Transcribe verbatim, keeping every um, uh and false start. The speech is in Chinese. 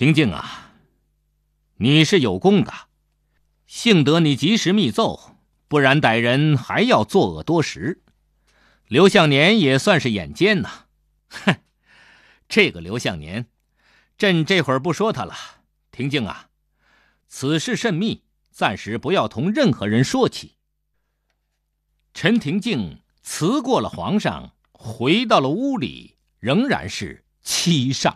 廷敬啊，你是有功的，幸得你及时密奏，不然歹人还要作恶多时。刘向年也算是眼尖呐。哼，这个刘向年，朕这会儿不说他了。廷敬啊，此事甚密，暂时不要同任何人说起。陈廷敬辞过了皇上，回到了屋里，仍然是七上